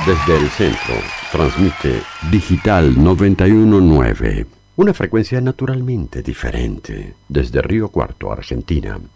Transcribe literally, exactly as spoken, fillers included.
Desde el centro, transmite Digital noventa y uno punto nueve. Una frecuencia naturalmente diferente. Desde Río Cuarto, Argentina,